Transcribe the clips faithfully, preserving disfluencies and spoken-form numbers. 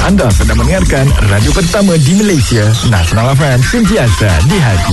Anda sedang mendengarkan radio pertama di Malaysia, Nasional F M, sentiasa di hati.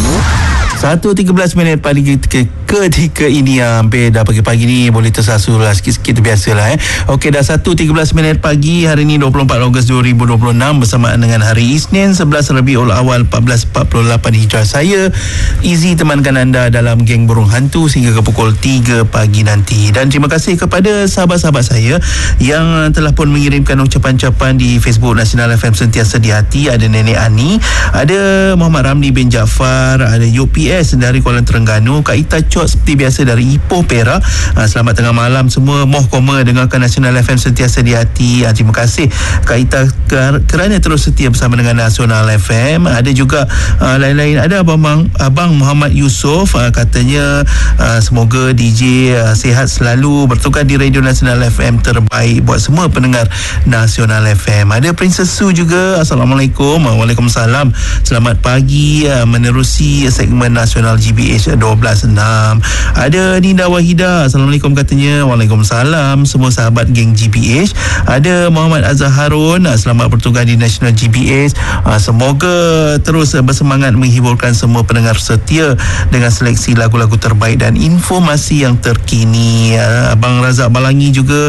satu tiga belas minit pagi ketika, ketika ini hampir dah pagi-pagi ni boleh tersasul lah sikit-sikit, biasalah eh. Okey, dah satu tiga belas minit pagi hari ni dua puluh empat Ogos dua ribu dua puluh enam bersamaan dengan hari Isnin sebelas Rabiul Awal empat belas empat puluh lapan Hijrah. Saya Izzy temankan anda dalam Geng Burung Hantu sehingga ke pukul tiga pagi nanti. Dan terima kasih kepada sahabat-sahabat saya yang telah pun mengirimkan ucapan-ucapan di Facebook Nasional F M sentiasa di hati. Ada Nenek Ani, ada Muhammad Ramli bin Jaafar, ada U P S dari Kuala Terengganu, Kak Ita Chot seperti biasa dari Ipoh Perak. Ha, selamat tengah malam semua. Moh koma dengarkan Nasional F M sentiasa di hati. Ha, terima kasih Kak Ita kerana terus setia bersama dengan Nasional F M. Ada juga uh, lain-lain. Ada Abang, Abang Muhammad Yusof, uh, katanya uh, semoga D J uh, sihat selalu, bertukar di Radio Nasional F M terbaik buat semua pendengar Nasional F M. Ada Princess Su juga. Assalamualaikum. Waalaikumsalam. Selamat pagi, uh, menerusi segmen Nasional G B H dua belas enam. Ada Dinda Wahida. Assalamualaikum katanya. Waalaikumsalam semua sahabat geng G B H. Ada Muhammad Azhar Harun. Selamat bertugas di National G B H. Semoga terus bersemangat menghiburkan semua pendengar setia dengan seleksi lagu-lagu terbaik dan informasi yang terkini. Abang Razak Balangi juga,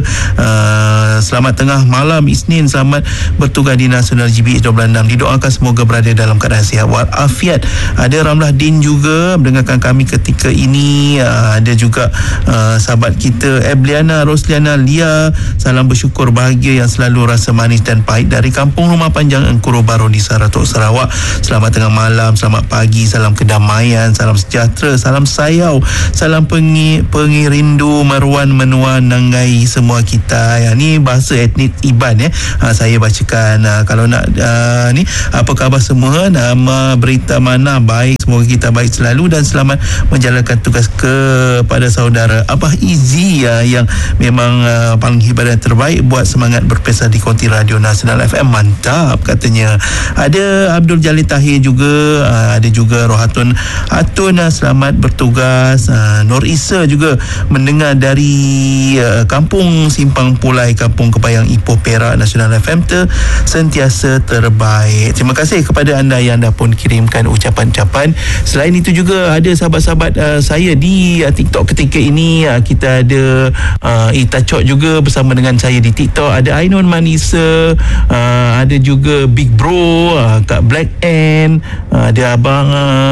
selamat tengah malam Isnin, selamat bertugas di Nasional G B H dua belas enam. Didoakan semoga berada dalam keadaan sihat walafiat. Ada Ramlah Din juga mendengarkan kami ketika ini. Uh, ada juga uh, sahabat kita Ebliana Rosliana Lia, salam bersyukur bahagia yang selalu rasa manis dan pahit dari Kampung Rumah Panjang Engkuro Baru di Saratok, Sarawak. Selamat tengah malam, selamat pagi, salam kedamaian, salam sejahtera, salam sayau, salam pengi, pengirindu Marwan Menuan Nanggai semua kita. Ya, ni bahasa etnik Iban ya. Ha, saya bacakan. Uh, kalau nak uh, ni apa khabar semua, nama berita mana baik, semoga kita baik selalu dan selamat menjalankan tugas kepada saudara Abah Izzy ya, yang memang uh, paling hebat dan terbaik buat semangat berpesta di konti Radio Nasional F M. Mantap katanya. Ada Abdul Jalil Tahir juga, uh, ada juga Rohatun Atun, uh, selamat bertugas. uh, Nur Isa juga mendengar dari uh, Kampung Simpang Pulai, Kampung Kepayang, Ipoh Perak. Nasional F M ter sentiasa terbaik. Terima kasih kepada anda yang dah pun kirimkan ucapan-ucapan. Selain itu juga ada sahabat-sahabat uh, saya di uh, TikTok ketika ini. uh, kita ada uh, Ita Chot juga bersama dengan saya di TikTok. Ada Ainun Manisa, uh, ada juga Big Bro, uh, Kak Black N, uh, ada Abang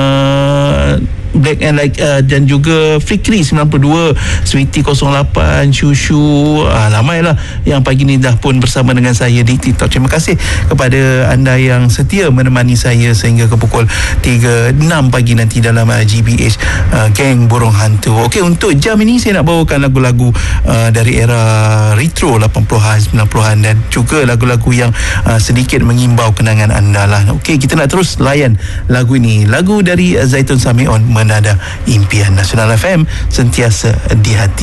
uh, Black and like uh, dan juga Fikri sembilan puluh dua, Sweetie kosong lapan, Shushu, uh, ramailah yang pagi ni dah pun bersama dengan saya di TikTok. Terima kasih kepada anda yang setia menemani saya sehingga ke pukul tiga enam pagi nanti dalam uh, G B H uh, Geng Burung Hantu. Okey, untuk jam ini saya nak bawakan lagu-lagu uh, dari era retro lapan puluhan, sembilan puluhan dan juga lagu-lagu yang uh, sedikit mengimbau kenangan anda lah. Okey, kita nak terus layan lagu ini. Lagu dari uh, Zaitun Samion, Menada Impian. Nasional F M sentiasa di hati.